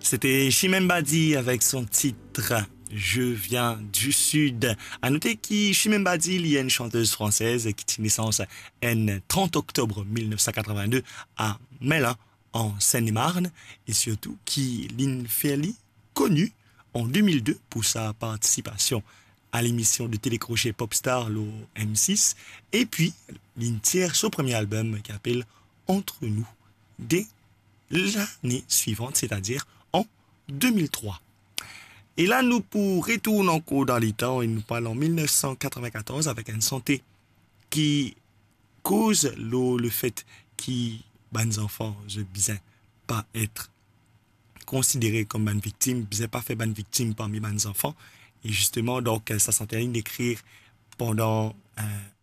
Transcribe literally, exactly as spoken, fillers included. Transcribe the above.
C'était Chimène Badi avec son titre Je viens du Sud. À noter que Chimène Badi, il y a une chanteuse française qui tient naissance le trente octobre mille neuf cent quatre-vingt-deux à Melun, en Seine-et-Marne, et surtout qui l'in fait connue en deux mille deux pour sa participation à l'émission de télécrochet Popstar, le M six, et puis l'in tire son premier album qui s'appelle Entre nous, dès l'année suivante, c'est-à-dire en deux mille trois. Et là, nous pour retourner encore dans les temps et nous parlons en mille neuf cent quatre-vingt-quatorze avec une santé qui cause le, le fait que les enfants ne besoin pas être considérés comme une victime, ne besoin pas faire une victime parmi les enfants. Et justement, donc, ça s'intéresse d'écrire pendant euh,